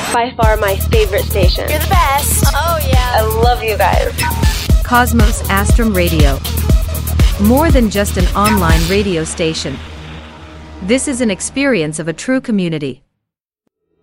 by far my favorite station. You're the best. Oh, yeah. I love you guys. Cosmos Astrum Radio. More than just an online radio station. This is an experience of a true community.